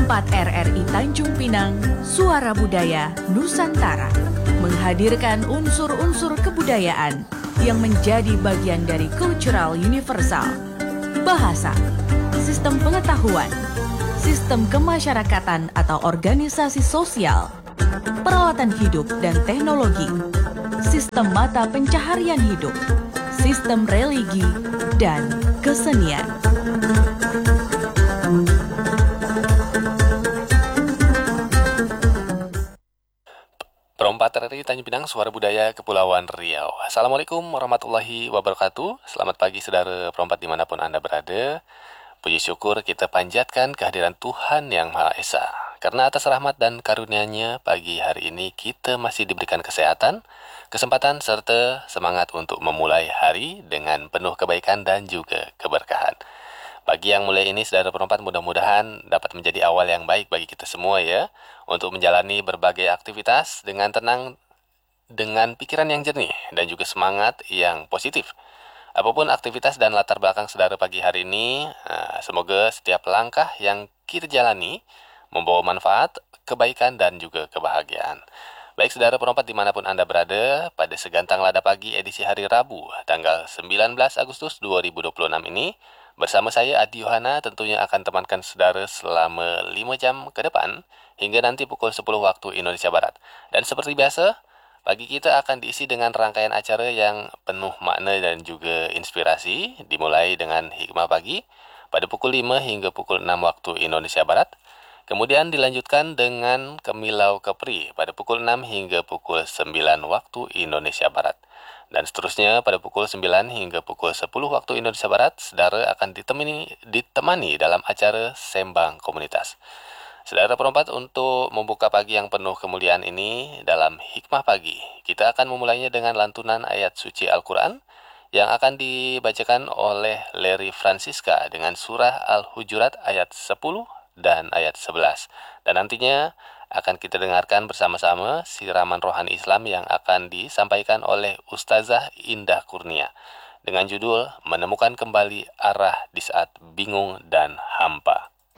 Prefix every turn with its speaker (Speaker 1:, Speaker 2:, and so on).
Speaker 1: 107,4 RRI Tanjung Pinang, Suara Budaya Nusantara, menghadirkan unsur-unsur kebudayaan yang menjadi bagian dari cultural universal. Bahasa, sistem pengetahuan, sistem kemasyarakatan atau organisasi sosial, peralatan hidup dan teknologi, sistem mata pencaharian hidup, sistem religi, dan kesenian.
Speaker 2: Perompat RRI Tanjung Pinang, Suara Budaya Kepulauan Riau. Assalamualaikum warahmatullahi wabarakatuh. Selamat pagi saudara perompat dimanapun Anda berada. Puji syukur kita panjatkan kehadiran Tuhan Yang Maha Esa. Karena atas rahmat dan karunia-Nya pagi hari ini kita masih diberikan kesehatan, kesempatan serta semangat untuk memulai hari dengan penuh kebaikan dan juga keberkahan. Pagi yang mulai ini, saudara perempat, mudah-mudahan dapat menjadi awal yang baik bagi kita semua ya, untuk menjalani berbagai aktivitas dengan tenang, dengan pikiran yang jernih, dan juga semangat yang positif. Apapun aktivitas dan latar belakang saudara pagi hari ini, semoga setiap langkah yang kita jalani membawa manfaat, kebaikan, dan juga kebahagiaan. Baik saudara perempat dimanapun Anda berada, pada Segantang Lada Pagi edisi hari Rabu, tanggal 19 Agustus 2026 ini, bersama saya Adi Yohana tentunya akan temankan saudara selama 5 jam ke depan hingga nanti pukul 10 waktu Indonesia Barat. Dan seperti biasa, pagi kita akan diisi dengan rangkaian acara yang penuh makna dan juga inspirasi, dimulai dengan Hikmah Pagi pada pukul 5 hingga pukul 6 waktu Indonesia Barat. Kemudian dilanjutkan dengan Kemilau Kepri pada pukul 6 hingga pukul 9 waktu Indonesia Barat. Dan seterusnya pada pukul 9 hingga pukul 10 waktu Indonesia Barat, saudara akan ditemani dalam acara Sembang Komunitas. Saudara perempat, untuk membuka pagi yang penuh kemuliaan ini dalam Hikmah Pagi, kita akan memulainya dengan lantunan ayat suci Al-Quran yang akan dibacakan oleh Larry Francisca dengan surah Al-Hujurat ayat 10 dan ayat 11. Dan nantinya akan kita dengarkan bersama-sama siraman rohani Islam yang akan disampaikan oleh Ustazah Indah Kurnia dengan judul Menemukan Kembali Arah di Saat Bingung dan Hampa.